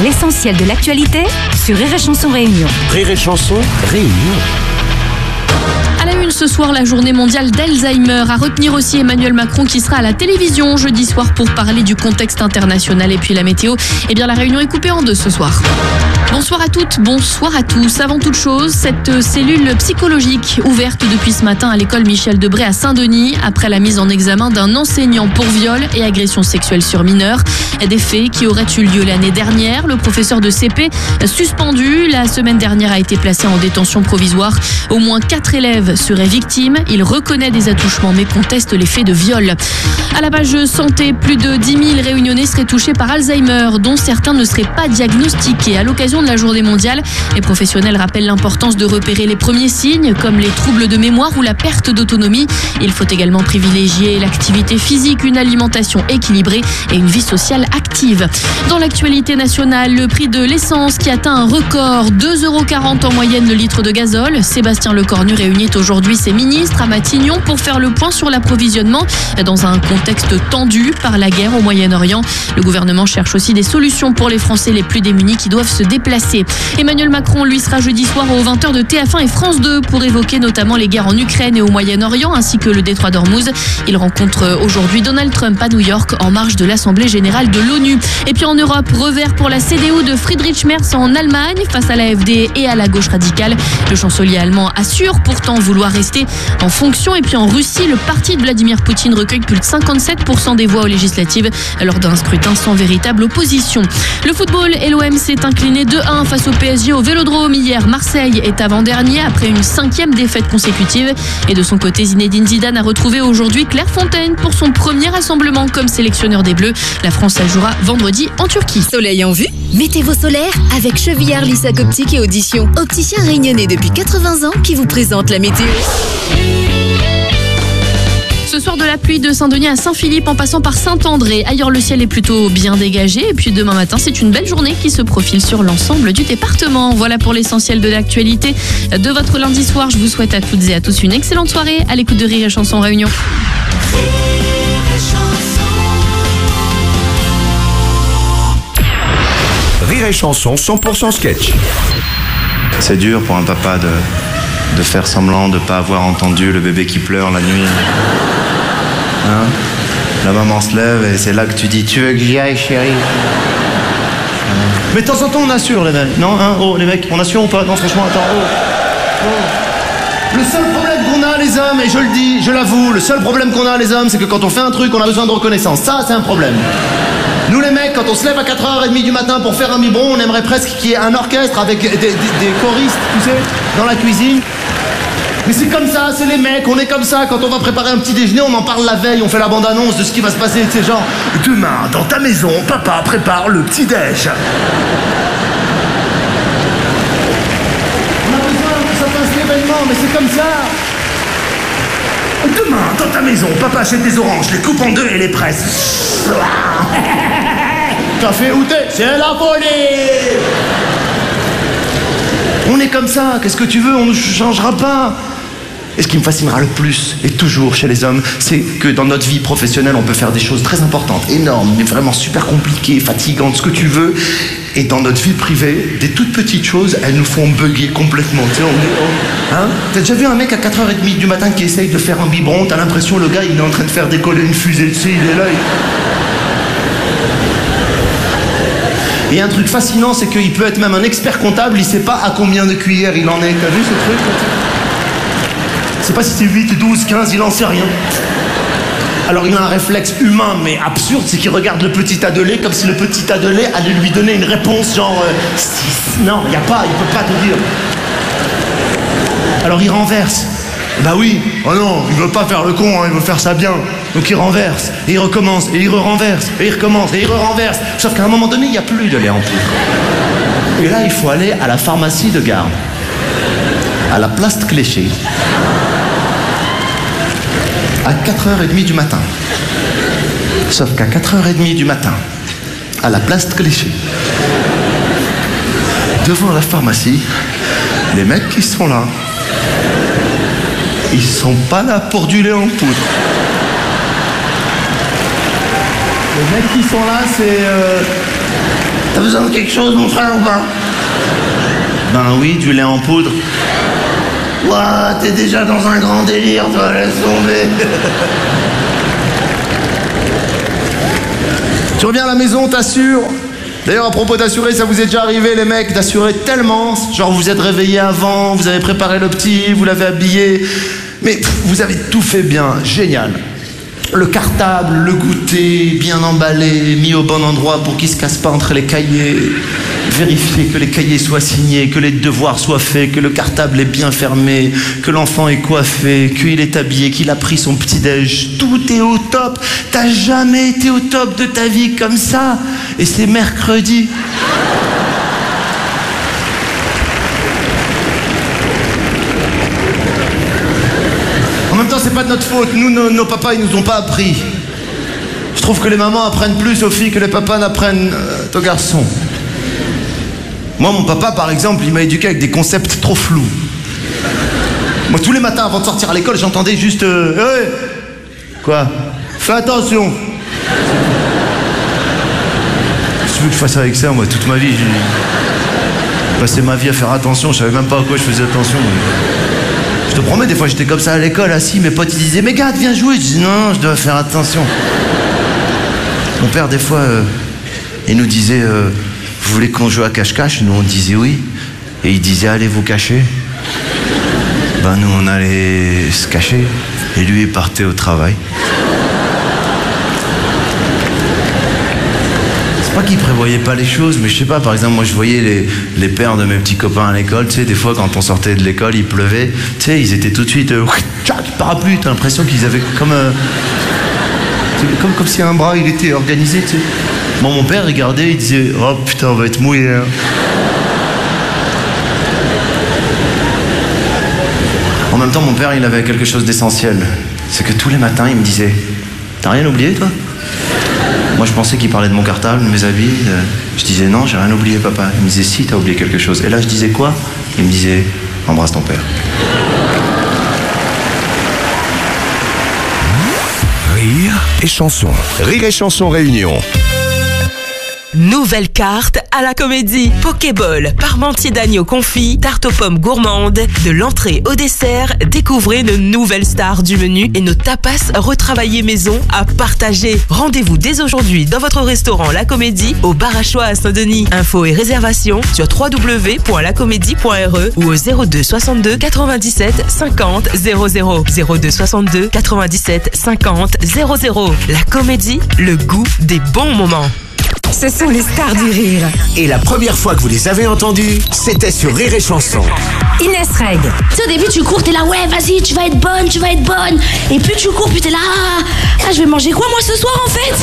L'essentiel de l'actualité sur Rire et Chanson Réunion. Rire et Chanson Réunion. À la une ce soir, la journée mondiale d'Alzheimer. À retenir aussi Emmanuel Macron qui sera à la télévision jeudi soir pour parler du contexte international. Et puis la météo, eh bien la réunion est coupée en deux ce soir. Bonsoir à toutes, bonsoir à tous. Avant toute chose, cette cellule psychologique ouverte depuis ce matin à l'école Michel Debré à Saint-Denis après la mise en examen d'un enseignant pour viol et agression sexuelle sur mineurs. Des faits qui auraient eu lieu l'année dernière. Le professeur de CP suspendu la semaine dernière a été placé en détention provisoire. Au moins 4 élèves seraient victimes. Il reconnaît des attouchements mais conteste les faits de viol. À la page santé, plus de 10 000 Réunionnais seraient touchés par Alzheimer, dont certains ne seraient pas diagnostiqués. À l'occasion de la journée mondiale, les professionnels rappellent l'importance de repérer les premiers signes, comme les troubles de mémoire ou la perte d'autonomie. Il faut également privilégier l'activité physique, une alimentation équilibrée et une vie sociale active. Dans l'actualité nationale, le prix de l'essence qui atteint un record, 2,40 € en moyenne le litre de gazole. Sébastien Lecornu réunit aujourd'hui ses ministres à Matignon pour faire le point sur l'approvisionnement dans un contexte tendu par la guerre au Moyen-Orient. Le gouvernement cherche aussi des solutions pour les Français les plus démunis qui doivent se déplacer. Emmanuel Macron, lui, sera jeudi soir aux 20h de TF1 et France 2 pour évoquer notamment les guerres en Ukraine et au Moyen-Orient ainsi que le détroit d'Ormuz. Il rencontre aujourd'hui Donald Trump à New York en marge de l'Assemblée générale de l'ONU. Et puis en Europe, revers pour la CDU de Friedrich Merz en Allemagne face à l'AfD et à la gauche radicale. Le chancelier allemand assure pourtant vouloir rester en fonction. Et puis en Russie, le parti de Vladimir Poutine recueille plus de 57% des voix aux législatives lors d'un scrutin sans véritable opposition. Le football et l'OM s'est incliné 2-1 face au PSG au Vélodrome hier. Marseille est avant-dernier après une 5e défaite consécutive. Et de son côté, Zinedine Zidane a retrouvé aujourd'hui Clairefontaine pour son premier rassemblement comme sélectionneur des Bleus. La France jouera vendredi en Turquie. Soleil en vue? Mettez vos solaires avec Chevillard Lissac Optique et Audition. Opticien réunionnais depuis 80 ans qui vous présente la météo. Ce soir, de la pluie de Saint-Denis à Saint-Philippe en passant par Saint-André. Ailleurs, le ciel est plutôt bien dégagé. Et puis demain matin, c'est une belle journée qui se profile sur l'ensemble du département. Voilà pour l'essentiel de l'actualité de votre lundi soir. Je vous souhaite à toutes et à tous une excellente soirée à l'écoute de Rire et Chanson Réunion. Rire et Chanson 100% sketch. C'est dur pour un papa de faire semblant de ne pas avoir entendu le bébé qui pleure la nuit. Hein? La maman se lève et c'est là que tu dis « Tu veux que j'y aille, chérie ?» Mais de temps en temps, on assure, les mecs. Non, hein? Oh, les mecs, on assure ou pas? Non, franchement, attends, oh. Le seul problème qu'on a, les hommes, et je le dis, je l'avoue, le seul problème qu'on a, les hommes, c'est que quand on fait un truc, on a besoin de reconnaissance. Ça, c'est un problème. Nous, les mecs, quand on se lève à 4h30 du matin pour faire un biberon, on aimerait presque qu'il y ait un orchestre avec des choristes, tu sais, dans la cuisine. Mais c'est comme ça, c'est les mecs, on est comme ça. Quand on va préparer un petit déjeuner, on en parle la veille, on fait la bande-annonce de ce qui va se passer. C'est genre, demain, dans ta maison, papa prépare le petit-déj. On a besoin que ça fasse l'événement, mais c'est comme ça. Demain, dans ta maison, papa achète des oranges, les coupe en deux et les presse. Café ou thé, c'est la folie. On est comme ça, qu'est-ce que tu veux, on ne changera pas. Et ce qui me fascinera le plus, et toujours chez les hommes, c'est que dans notre vie professionnelle, on peut faire des choses très importantes, énormes, mais vraiment super compliquées, fatigantes, ce que tu veux. Et dans notre vie privée, des toutes petites choses, elles nous font bugger complètement. Tu sais, hein? T'as déjà vu un mec à 4h30 du matin qui essaye de faire un biberon, t'as l'impression le gars, il est en train de faire décoller une fusée, tu sais, il est là, Et un truc fascinant, c'est qu'il peut être même un expert comptable, il sait pas à combien de cuillères il en est. T'as vu ce truc? Il sait pas si c'est 8, 12, 15, il en sait rien. Alors il a un réflexe humain mais absurde, c'est qu'il regarde le petit tas de lait comme si le petit tas de lait allait lui donner une réponse genre 6. Non, il peut pas te dire. Alors il renverse. Bah oui, oh non, il veut pas faire le con, hein, il veut faire ça bien. Donc il renverse, et il recommence, et il renverse, et il recommence, et il renverse. Sauf qu'à un moment donné, il n'y a plus de lait en poudre. Et là, il faut aller à la pharmacie de Garde, à la place de Cléché, à 4h30 du matin. Sauf qu'à 4h30 du matin, à la place de Cléché, devant la pharmacie, les mecs qui sont là, ils sont pas là pour du lait en poudre. Les mecs qui sont là, c'est... besoin de quelque chose, mon frère, ou pas? Ben oui, du lait en poudre. Ouah, t'es déjà dans un grand délire, toi, laisse tomber. Tu reviens à la maison, t'assures. D'ailleurs, à propos d'assurer, ça vous est déjà arrivé, les mecs, d'assurer tellement, genre vous êtes réveillés avant, vous avez préparé le petit, vous l'avez habillé, mais vous avez tout fait bien, génial. Le cartable, le goûter, bien emballé, mis au bon endroit pour qu'il se casse pas entre les cahiers. Vérifier que les cahiers soient signés, que les devoirs soient faits, que le cartable est bien fermé, que l'enfant est coiffé, qu'il est habillé, qu'il a pris son petit-déj. Tout est au top. T'as jamais été au top de ta vie comme ça. Et c'est mercredi. En même temps, c'est pas de notre faute. Nous, nos papas, ils nous ont pas appris. Je trouve que les mamans apprennent plus aux filles que les papas n'apprennent aux garçons. Moi, mon papa, par exemple, il m'a éduqué avec des concepts trop flous. Moi, tous les matins, avant de sortir à l'école, j'entendais juste... Hey, quoi? Fais attention. Qu'est-ce que tu veux que je fasse avec ça, moi, toute ma vie? J'ai passé ma vie à faire attention, je savais même pas à quoi je faisais attention. Je te promets, des fois, j'étais comme ça à l'école, assis, mes potes, ils disaient « Mais gars, viens jouer !» Je dis « Non, je dois faire attention. » Mon père, des fois, il nous disait... Vous voulez qu'on joue à cache-cache? Nous, on disait oui. Et il disait, allez vous cacher. Ben, nous, on allait se cacher. Et lui, il partait au travail. C'est pas qu'il prévoyait pas les choses, mais je sais pas, par exemple, moi, je voyais les pères de mes petits copains à l'école. Tu sais, des fois, quand on sortait de l'école, il pleuvait. Tu sais, ils étaient tout de suite... parapluie, t'as l'impression qu'ils avaient comme si un bras, il était organisé, tu sais. Bon, mon père regardait, il disait « Oh putain, on va être mouillé. Hein. » En même temps, mon père, il avait quelque chose d'essentiel. C'est que tous les matins, il me disait « T'as rien oublié, toi ?» Moi, je pensais qu'il parlait de mon cartable, de mes habits. Je disais « Non, j'ai rien oublié, papa. » Il me disait « Si, t'as oublié quelque chose. » Et là, je disais « Quoi ?» Il me disait « Embrasse ton père. » Rire et chanson. Rire et chanson réunion. Nouvelle carte à la comédie. Pokéball, parmentier d'agneau confit, tarte aux pommes gourmandes. De l'entrée au dessert, découvrez nos nouvelles stars du menu et nos tapas retravaillés maison à partager. Rendez-vous dès aujourd'hui dans votre restaurant La Comédie au Bar à Choix à Saint-Denis. Infos et réservations sur www.lacomédie.re ou au 02 62 97 50 00. 02 62 97 50 00. La Comédie, le goût des bons moments. Ce sont les stars du rire. Et la première fois que vous les avez entendus, c'était sur Rire et Chanson. Inès Reg. Tu sais, au début, tu cours, t'es là, ouais, vas-y, tu vas être bonne. Et puis tu cours, puis t'es là, je vais manger quoi, moi, ce soir, en fait?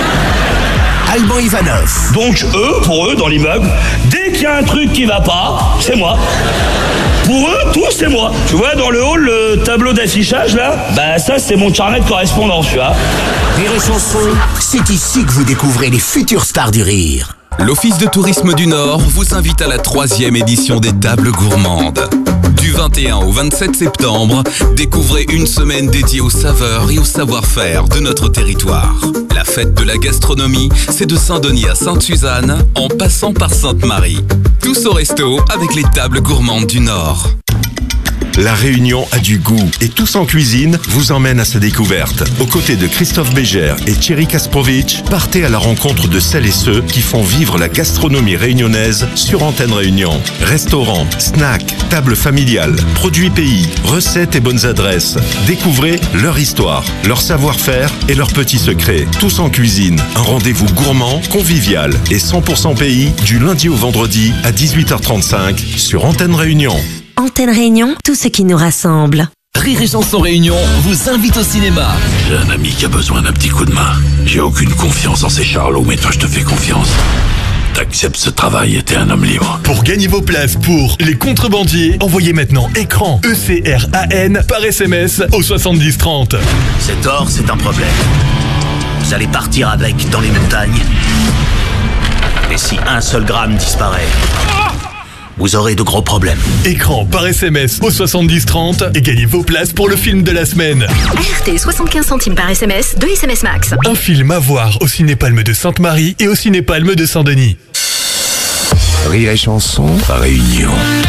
Alban Ivanov. Donc pour eux, dans l'immeuble, dès qu'il y a un truc qui va pas, c'est moi. Pour eux, tout c'est moi. Tu vois, dans le hall, le tableau d'affichage, là, bah ça, c'est mon carnet de correspondance, tu vois. Rire et Chanson, c'est ici que vous découvrez les futures stars du rire. L'Office de tourisme du Nord vous invite à la 3e édition des Tables gourmandes. Du 21 au 27 septembre, découvrez une semaine dédiée aux saveurs et au savoir-faire de notre territoire. La fête de la gastronomie, c'est de Saint-Denis à Sainte-Suzanne, en passant par Sainte-Marie. Tous au resto avec les Tables gourmandes du Nord. La Réunion a du goût et Tous en cuisine vous emmène à sa découverte. Aux côtés de Christophe Bégère et Thierry Kasprovic, partez à la rencontre de celles et ceux qui font vivre la gastronomie réunionnaise sur Antenne Réunion. Restaurants, snacks, tables familiales, produits pays, recettes et bonnes adresses. Découvrez leur histoire, leur savoir-faire et leurs petits secrets. Tous en cuisine, un rendez-vous gourmand, convivial et 100% pays du lundi au vendredi à 18h35 sur Antenne Réunion. Antenne Réunion, tout ce qui nous rassemble. Rire et Chanson Réunion vous invite au cinéma. J'ai un ami qui a besoin d'un petit coup de main. J'ai aucune confiance en ces charlots, mais toi je te fais confiance. T'acceptes ce travail et t'es un homme libre. Pour gagner vos places pour Les Contrebandiers, envoyez maintenant écran ECRAN par SMS au 70 30. Cet or, c'est un problème. Vous allez partir avec dans les montagnes. Et si un seul gramme disparaît, vous aurez de gros problèmes. Écran par SMS au 70 30 et gagnez vos places pour le film de la semaine. RT 75 centimes par SMS, 2 SMS max. Un film à voir au Ciné Palme de Sainte-Marie et au Ciné Palme de Saint-Denis. Rire et chanson, réunion.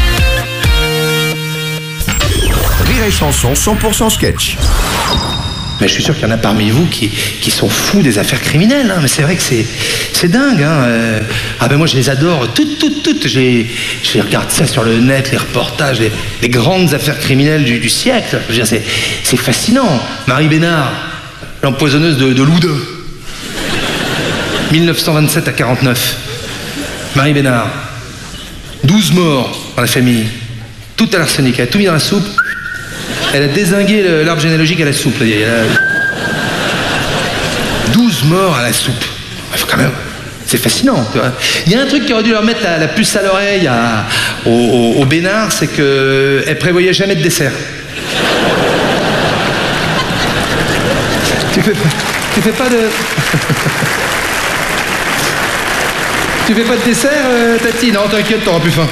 Rire et chanson, 100% sketch. Mais je suis sûr qu'il y en a parmi vous qui sont fous des affaires criminelles, hein. Mais c'est vrai que c'est dingue, hein. Ah ben moi je les adore toutes. Je regarde ça sur le net, les reportages, les grandes affaires criminelles du siècle. Je veux dire, c'est fascinant. Marie Bénard, l'empoisonneuse de Loudun. 1927 à 49. Marie Bénard. 12 morts dans la famille. Tout à l'arsenic, elle a tout mis dans la soupe. Elle a dézingué l'arbre généalogique à la soupe. 12 morts à la soupe. Il faut quand même... C'est fascinant, tu vois. Il y a un truc qui aurait dû leur mettre la puce à l'oreille au Bénard, c'est qu'elle prévoyait jamais de dessert. Tu fais pas de... Tu fais pas de dessert, Tati? Non, t'inquiète, t'auras plus faim.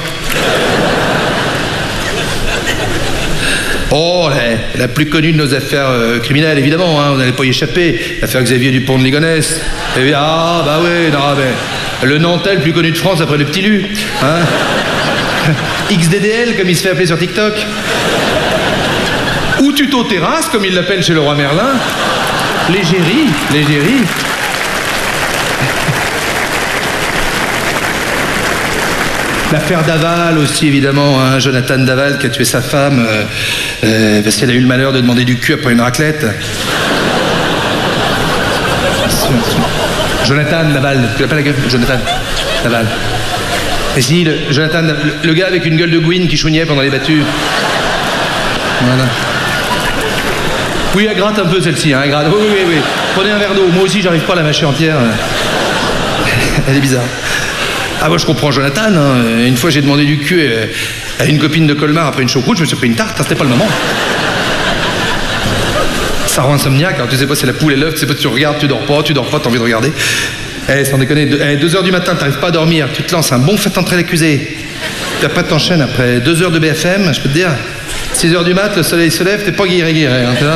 Oh, la plus connue de nos affaires criminelles, évidemment, hein, vous n'allez pas y échapper. L'affaire Xavier Dupont de Ligonnès. Ah, bah oui, non, mais le Nantais le plus connu de France après le petit Lu. Hein. XDDL, comme il se fait appeler sur TikTok. Ou Tuto Terrasse, comme il l'appelle chez le roi Merlin. L'égérie. L'affaire Daval aussi, évidemment, hein, Jonathan Daval qui a tué sa femme parce qu'elle a eu le malheur de demander du cul après une raclette. Jonathan Daval, tu l'as pas la gueule? Jonathan Daval. Et si, Jonathan, le gars avec une gueule de Gwyn qui chouignait pendant les battues. Voilà. Oui, elle gratte un peu celle-ci, hein, elle gratte. Oui. Prenez un verre d'eau. Moi aussi, j'arrive pas à la mâcher entière. Elle est bizarre. Ah moi je comprends Jonathan, hein. Une fois j'ai demandé du cul à une copine de Colmar après une choucroute, je me suis pris une tarte, c'était pas le moment. Ça rend insomniaque, alors tu sais pas si la poule est l'œuf, tu sais pas si tu regardes, tu dors pas, t'as envie de regarder. Sans déconner, 2h du matin, t'arrives pas à dormir, tu te lances un bon fait entrer l'accusé. Puis après t'enchaînes après 2 heures de BFM, je peux te dire, 6h du mat, le soleil se lève, t'es pas guiré, hein, tu vois.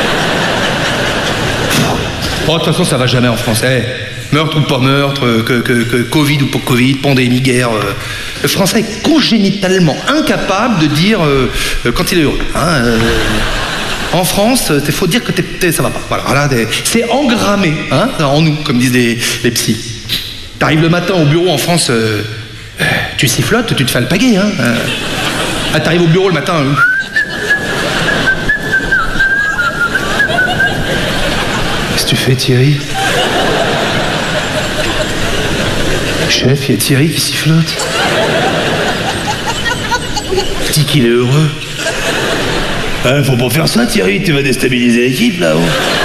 Oh, de toute façon ça va jamais en France, meurtre ou pas meurtre, que Covid ou pas Covid, pandémie, guerre. Le français est congénitalement incapable de dire quand il est heureux. Hein, en France, il faut dire que ça va pas. Voilà, c'est engrammé hein, en nous, comme disent les psys. T'arrives le matin au bureau en France, tu sifflotes, tu te fais alpaguer. Hein, t'arrives au bureau le matin. Qu'est-ce que tu fais, Thierry? Chef, il y a Thierry qui sifflote. Il dit qu'il est heureux. Faut pas faire ça, Thierry, tu vas déstabiliser l'équipe là-haut.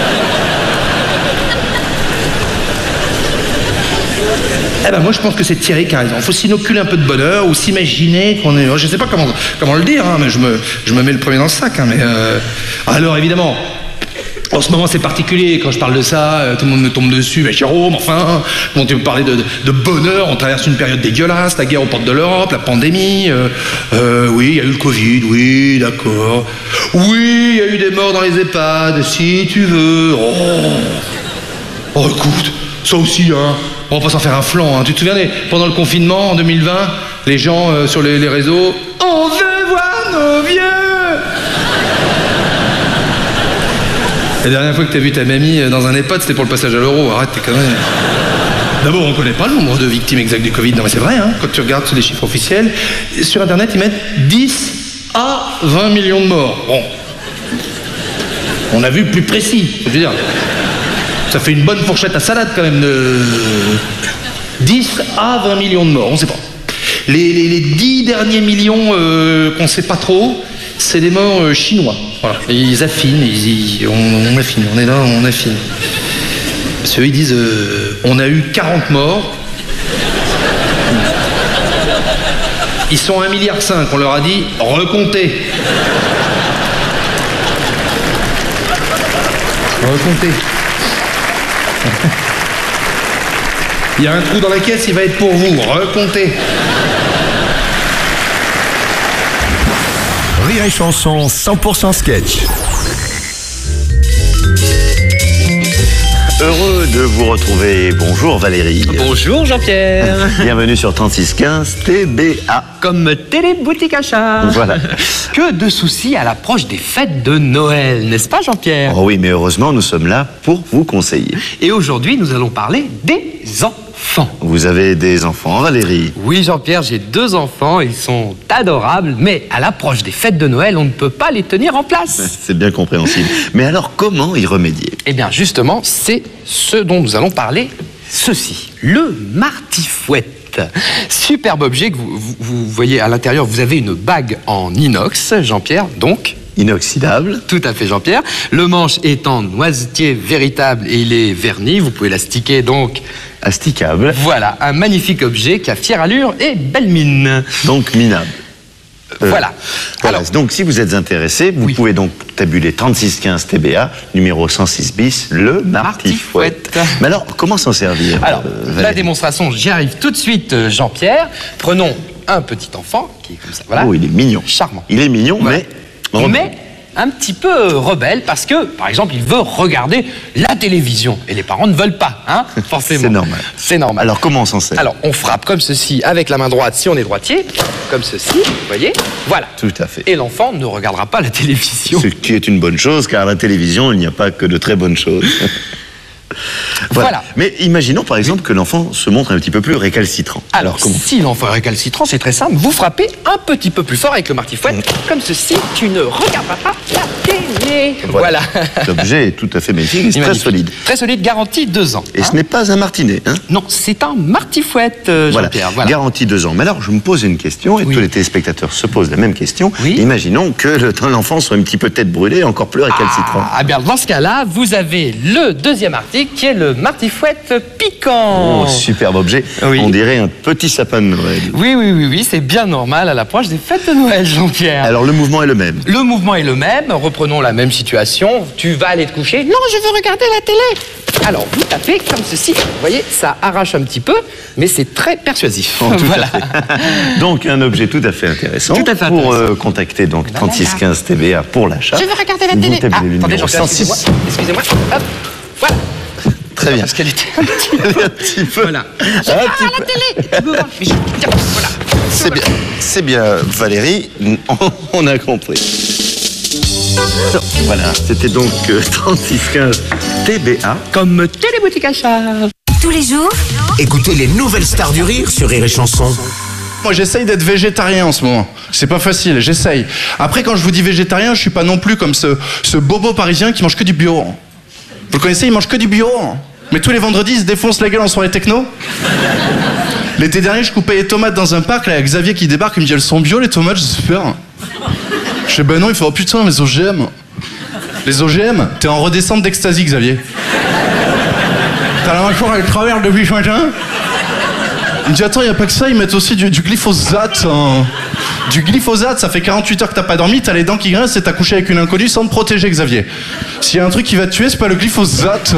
Moi je pense que c'est Thierry qui a raison. Faut s'inoculer un peu de bonheur ou s'imaginer qu'on est... Je sais pas comment le dire, hein, mais je me mets le premier dans le sac. Hein, mais alors évidemment... En ce moment, c'est particulier. Quand je parle de ça, tout le monde me tombe dessus. Mais Jérôme, enfin, comment tu veux parler de bonheur? On traverse une période dégueulasse, la guerre aux portes de l'Europe, la pandémie. Oui, il y a eu le Covid, oui, d'accord. Oui, il y a eu des morts dans les EHPAD, si tu veux. Oh, écoute, ça aussi, hein. On va pas s'en faire un flanc, hein. Tu te souviens, pendant le confinement, en 2020, les gens sur les réseaux... On veut voir nos vieux. La dernière fois que t'as vu ta mamie dans un EHPAD, c'était pour le passage à l'euro. Arrête, t'es quand même... D'abord, on connaît pas le nombre de victimes exactes du Covid. Non, mais c'est vrai, hein. Quand tu regardes sur les chiffres officiels, sur Internet, ils mettent 10 à 20 millions de morts. Bon. On a vu plus précis. Je veux dire, ça fait une bonne fourchette à salade, quand même, de... 10 à 20 millions de morts, on sait pas. Les 10 derniers millions qu'on sait pas trop, c'est des morts chinois. Voilà. Et ils affinent, on affine, on est là, on affine. Parce qu'eux, ils disent, on a eu 40 morts. Ils sont 1,5 milliard, on leur a dit, recomptez. Recomptez. Il y a un trou dans la caisse, il va être pour vous, recomptez. Rire et chanson, 100% sketch. Heureux de vous retrouver. Bonjour Valérie. Bonjour Jean-Pierre. Bienvenue sur 3615 TBA. Comme Téléboutique Achat. Voilà. Que de soucis à l'approche des fêtes de Noël, n'est-ce pas Jean-Pierre? Oh oui, mais heureusement, nous sommes là pour vous conseiller. Et aujourd'hui, nous allons parler des enfants. Vous avez des enfants, Valérie? Oui Jean-Pierre, j'ai 2 enfants, ils sont adorables, mais à l'approche des fêtes de Noël, on ne peut pas les tenir en place. C'est bien compréhensible. Mais alors, comment y remédier? Eh bien justement, c'est ce dont nous allons parler, ceci, le martifouette. Superbe objet que vous voyez à l'intérieur, vous avez une bague en inox, Jean-Pierre, donc... Inoxydable. Tout à fait, Jean-Pierre. Le manche est en noisetier véritable et il est verni. Vous pouvez l'astiquer donc. Asticable. Voilà, un magnifique objet qui a fière allure et belle mine. Donc minable. Voilà. Alors, donc, si vous êtes intéressé, vous pouvez donc tabuler 3615 TBA, numéro 106 bis, le martifouette. Mais alors, comment s'en servir? Alors, la démonstration, j'y arrive tout de suite, Jean-Pierre. Prenons un petit enfant qui est comme ça. Voilà. Oh, il est mignon. Charmant. Il est mignon, voilà. Mais un petit peu rebelle parce que, par exemple, il veut regarder la télévision et les parents ne veulent pas, hein, forcément. C'est normal. C'est normal. Alors, comment on s'en sert? Alors, on frappe comme ceci avec la main droite si on est droitier, comme ceci, vous voyez, voilà. Tout à fait. Et l'enfant ne regardera pas la télévision. Ce qui est une bonne chose, car à la télévision, il n'y a pas que de très bonnes choses. Voilà. Mais imaginons par exemple que l'enfant se montre un petit peu plus récalcitrant. Alors si l'enfant est récalcitrant, c'est très simple. Vous frappez un petit peu plus fort avec le martifouette, comme ceci. Tu ne regarderas pas la télé. Voilà. L'objet est tout à fait magnifique et très solide. Très solide, garantie 2 ans. Et ce n'est pas un martinet, hein? Non, c'est un martifouette, Jean-Pierre. Voilà. Garantie 2 ans. Mais alors je me pose une question et tous les téléspectateurs se posent la même question. Imaginons que l'enfant soit un petit peu tête brûlée, encore plus récalcitrant. Ah bien dans ce cas-là, vous avez le deuxième article qui est le martifouette piquant. Oh, superbe objet. Oui. On dirait un petit sapin de Noël. Oui, c'est bien normal à l'approche des fêtes de Noël, Jean-Pierre. Alors le mouvement est le même. Le mouvement est le même. Reprenons la même situation. Tu vas aller te coucher. Non, je veux regarder la télé. Alors vous tapez comme ceci. Vous voyez, ça arrache un petit peu, mais c'est très persuasif. Oh, voilà. Donc un objet tout à fait intéressant. Tout à fait pour contacter donc 3615 TBA pour l'achat. Je veux regarder la télé. Attendez, excusez-moi. Hop, voilà. Très bien. Parce qu'elle était un petit peu. Voilà. La télé. Voilà. C'est bien, Valérie. On a compris. Voilà, c'était donc 3615 TBA. Comme Téléboutique Achat. Tous les jours, écoutez les nouvelles stars du rire sur Rire et Chanson. Moi, j'essaye d'être végétarien en ce moment. C'est pas facile, j'essaye. Après, quand je vous dis végétarien, je suis pas non plus comme ce bobo parisien qui mange que du bio. Vous le connaissez, il mange que du bio. Mais tous les vendredis, il se défonce la gueule en soirée techno. L'été dernier, je coupais les tomates dans un parc, là, il y a Xavier qui débarque, il me dit, elles sont bio les tomates, je dis, super. Je dis, ben non, il fait, oh putain, les OGM. Les OGM, t'es en redescente d'extasie, Xavier. T'as la mâchoire avec travers depuis ce matin. Il me dit, attends, il n'y a pas que ça, ils mettent aussi du glyphosate. Hein. Du glyphosate, ça fait 48 heures que t'as pas dormi, t'as les dents qui grincent et t'as couché avec une inconnue sans te protéger, Xavier. S'il y a un truc qui va te tuer, c'est pas le glyphosate.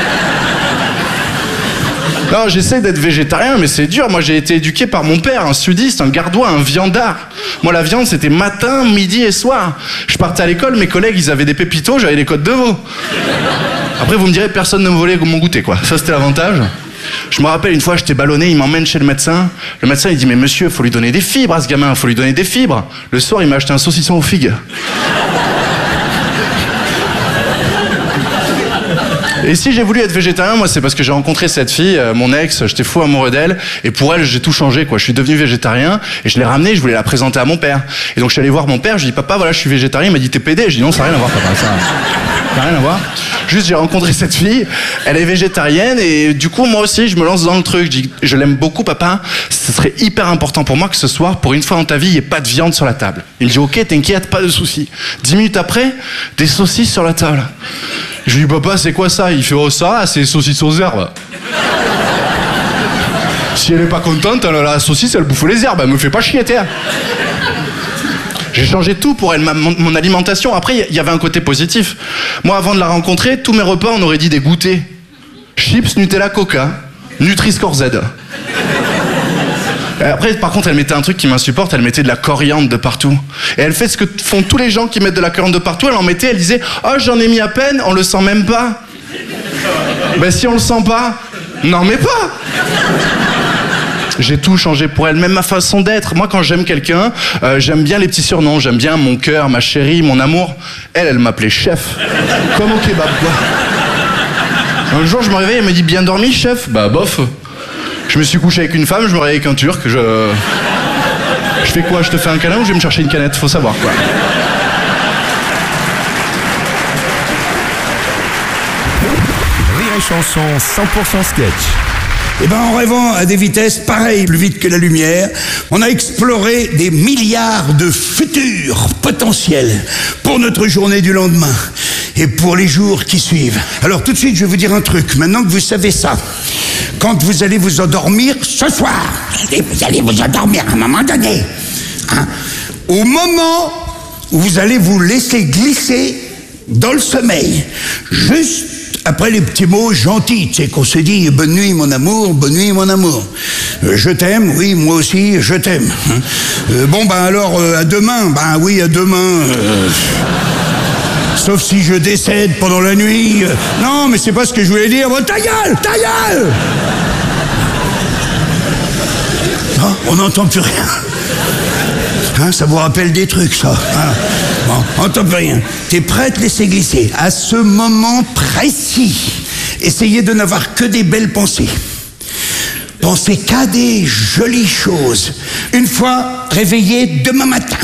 Non, j'essaie d'être végétarien, mais c'est dur. Moi, j'ai été éduqué par mon père, un sudiste, un gardois, un viandard. Moi, la viande, c'était matin, midi et soir. Je partais à l'école, mes collègues, ils avaient des pépitos, j'avais des côtes de veau. Après, vous me direz, personne ne me volait mon goûter, quoi. Ça, c'était l'avantage. Je me rappelle, une fois, j'étais ballonné, il m'emmène chez le médecin. Le médecin, il dit, mais monsieur, faut lui donner des fibres à ce gamin, faut lui donner des fibres. Le soir, il m'a acheté un saucisson aux figues. Et si j'ai voulu être végétarien, moi, c'est parce que j'ai rencontré cette fille, mon ex, j'étais fou amoureux d'elle, et pour elle, j'ai tout changé, quoi. Je suis devenu végétarien, et je l'ai ramenée, je voulais la présenter à mon père. Et donc, je suis allé voir mon père, je lui ai dit, papa, voilà, je suis végétarien. Il m'a dit, t'es pédé. Je dis, non, ça n'a rien à voir, papa, ça n'a rien à voir. Juste, j'ai rencontré cette fille, elle est végétarienne, et du coup, moi aussi, je me lance dans le truc. Je dis, je l'aime beaucoup, papa, ce serait hyper important pour moi que ce soir, pour une fois dans ta vie, il n'y ait pas de viande sur la table. Il me dit, ok, t'inquiète, pas de soucis. 10 minutes après, des saucisses sur la table. Je lui dis, papa, c'est quoi ça? Il fait, oh, ça, c'est saucisses aux herbes. Si elle est pas contente, la saucisse, elle bouffe les herbes, elle me fait pas chier, t'es. J'ai changé tout pour elle, mon alimentation. Après, il y avait un côté positif. Moi, avant de la rencontrer, tous mes repas, on aurait dit des goûters. Chips, Nutella, Coca, Nutri-Score Z. Et après, par contre, elle mettait un truc qui m'insupporte, elle mettait de la coriandre de partout. Et elle fait ce que font tous les gens qui mettent de la coriandre de partout, elle en mettait, elle disait « Oh, j'en ai mis à peine, on le sent même pas ». Ben si on le sent pas, n'en mets pas. J'ai tout changé pour elle, même ma façon d'être. Moi, quand j'aime quelqu'un, j'aime bien les petits surnoms. J'aime bien mon cœur, ma chérie, mon amour. Elle m'appelait chef. Comme au kebab, quoi. Un jour, je me réveille, elle me dit, bien dormi, chef? Bah, bof. Je me suis couché avec une femme, je me réveille avec un turc, je fais quoi? Je te fais un câlin ou je vais me chercher une canette? Faut savoir, quoi. Rire et chanson 100% sketch. Eh ben, en rêvant à des vitesses pareilles, plus vite que la lumière, on a exploré des milliards de futurs potentiels pour notre journée du lendemain et pour les jours qui suivent. Alors tout de suite, je vais vous dire un truc, maintenant que vous savez ça. Quand vous allez vous endormir ce soir, et vous allez vous endormir à un moment donné, hein, au moment où vous allez vous laisser glisser dans le sommeil, juste après les petits mots gentils, tu sais, qu'on se dit « Bonne nuit, mon amour, bonne nuit, mon amour. Je t'aime, oui, moi aussi, je t'aime. Bon, ben alors, à demain. Ben oui, à demain. Sauf si je décède pendant la nuit. Non, mais c'est pas ce que je voulais dire. Bon, ta gueule, ta gueule. Non, on n'entend plus rien. Hein, ça vous rappelle des trucs, ça. Hein. Bon, on n'entend plus rien. T'es prêt à te laisser glisser. À ce moment précis, essayez de n'avoir que des belles pensées. Pensez qu'à des jolies choses. Une fois réveillé demain matin.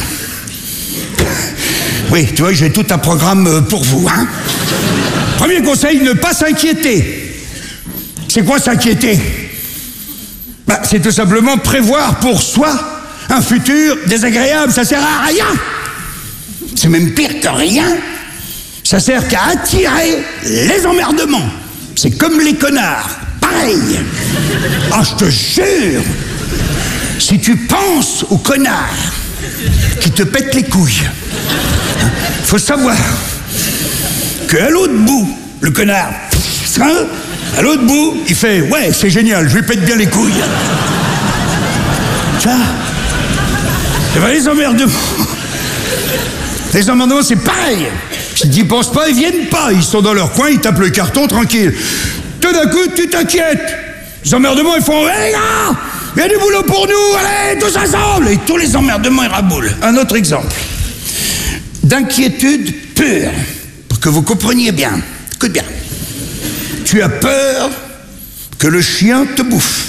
Oui, tu vois, j'ai tout un programme pour vous, hein. Premier conseil, ne pas s'inquiéter. C'est quoi s'inquiéter? Bah, c'est tout simplement prévoir pour soi un futur désagréable. Ça sert à rien. C'est même pire que rien. Ça sert qu'à attirer les emmerdements. C'est comme les connards. Pareil. Ah, je te jure, si tu penses aux connards qui te pètent les couilles, faut savoir qu'à l'autre bout, le connard, à l'autre bout, il fait « Ouais, c'est génial, je lui pète bien les couilles. » Ça, et ben les emmerdements, c'est pareil. S'ils n'y pensent pas, ils viennent pas. Ils sont dans leur coin, ils tapent le carton tranquille. Tout d'un coup, tu t'inquiètes. Les emmerdements, ils font « Hé, gars, il y a du boulot pour nous, allez, tous ensemble !» Et tous les emmerdements, ils raboulent. Un autre exemple. D'inquiétude pure, pour que vous compreniez bien. Écoute bien. Tu as peur que le chien te bouffe.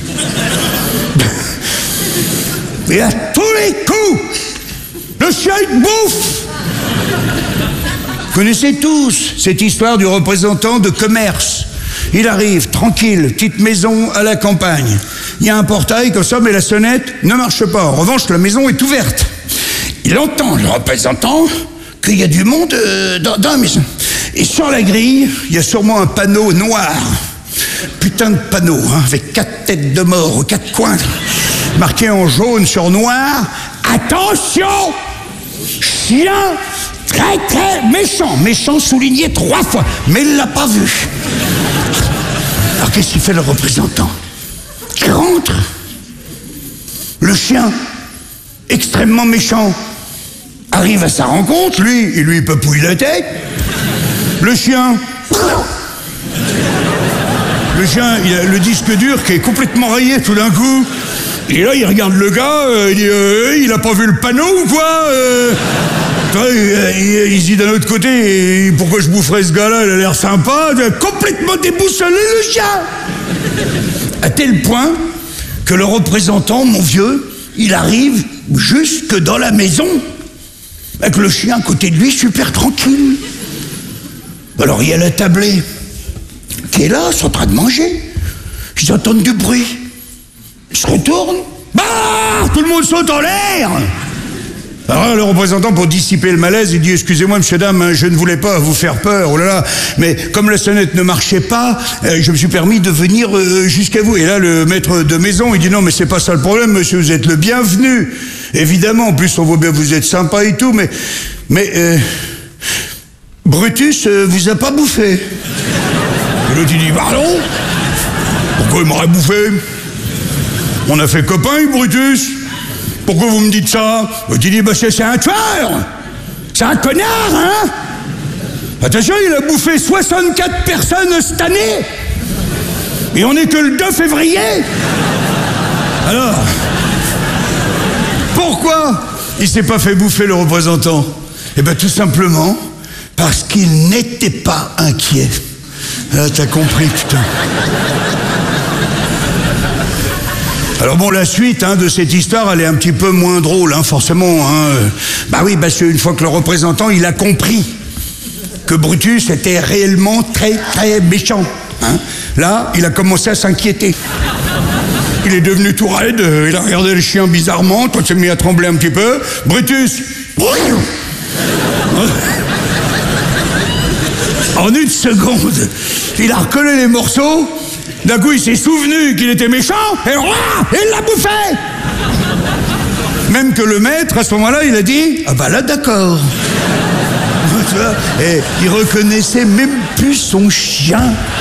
Et à tous les coups, le chien il te bouffe. Vous connaissez tous cette histoire du représentant de commerce. Il arrive, tranquille, petite maison à la campagne. Il y a un portail comme ça, mais la sonnette ne marche pas. En revanche, la maison est ouverte. Il entend, le représentant, qu'il y a du monde dans la maison. Et sur la grille, il y a sûrement un panneau noir. Putain de panneau, hein, avec 4 têtes de mort aux 4 coins. Marqué en jaune sur noir. Attention! Chien très très méchant. Méchant souligné 3 fois. Mais il l'a pas vu. Alors qu'est-ce qu'il fait le représentant? Il rentre. Le chien, extrêmement méchant, arrive à sa rencontre. Lui, il lui papouille la tête. Le chien... Le chien, il a le disque dur qui est complètement rayé tout d'un coup. Et là, il regarde le gars, il dit il a pas vu le panneau ou quoi il dit d'un autre côté, pourquoi je boufferais ce gars-là, il a l'air sympa. Complètement déboussolé le chien. À tel point que le représentant, mon vieux, il arrive jusque dans la maison, avec le chien à côté de lui, super tranquille. Alors il y a la tablée qui est là, en train de manger. Ils entendent du bruit. Ils se retournent. Bah, tout le monde saute en l'air. Alors le représentant, pour dissiper le malaise, il dit « Excusez-moi, monsieur, dame, je ne voulais pas vous faire peur, oh là là, mais comme la sonnette ne marchait pas, je me suis permis de venir jusqu'à vous. » Et là, le maître de maison, il dit « Non, mais c'est pas ça le problème, monsieur, vous êtes le bienvenu. Évidemment, en plus, on voit bien que vous êtes sympa et tout, mais Brutus vous a pas bouffé. » Et l'autre, il dit « Pardon ? Pourquoi il m'aurait bouffé ? On a fait copain, Brutus. Pourquoi vous me dites ça ? Tu dis, bah c'est un tueur. C'est un connard, hein ? Attention, il a bouffé 64 personnes cette année. Et on n'est que le 2 février. Alors, pourquoi il s'est pas fait bouffer le représentant? Eh bien, tout simplement parce qu'il n'était pas inquiet. Ah, t'as compris, putain. Alors bon, la suite de cette histoire, elle est un petit peu moins drôle, forcément. Bah oui, parce qu'une fois que le représentant, il a compris que Brutus était réellement très, très méchant. Là, il a commencé à s'inquiéter. Il est devenu tout raide, il a regardé le chien bizarrement, toi s'est mis à trembler un petit peu. Brutus. En une seconde, il a recollé les morceaux. D'un coup, il s'est souvenu qu'il était méchant et il l'a bouffé. Même que le maître, à ce moment-là, il a dit « Ah bah là, d'accord. » Et il reconnaissait même plus son chien.